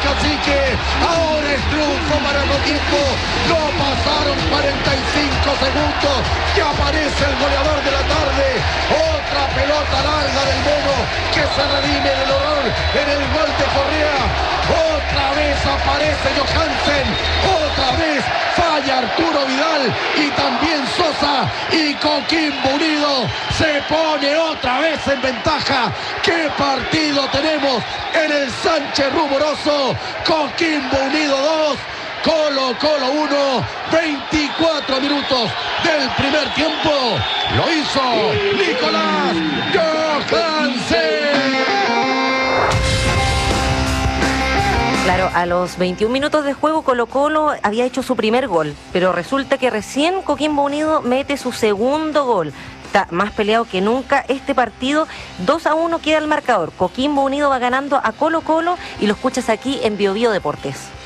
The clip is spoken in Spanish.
Cacique. Ahora es triunfo para Coquimbo. No pasaron 45 segundos que aparece el goleador de la tarde. Otra pelota larga del Mono que se redime del horror en el gol de Correa. Otra vez aparece Johansen. Otra vez falla Arturo Vidal y también Sosa. Y Coquimbo Unido se pone otra vez en ventaja. ¿Qué partido tenemos en el Sánchez Rumoroso? Coquimbo Unido 2. Colo-Colo 1, 24 minutos del primer tiempo. Lo hizo Nicolás Johansen. Claro, a los 21 minutos de juego Colo-Colo había hecho su primer gol, pero resulta que recién Coquimbo Unido mete su segundo gol. Está más peleado que nunca este partido. 2-1 queda el marcador. Coquimbo Unido va ganando a Colo-Colo y lo escuchas aquí en Bio Bio Deportes.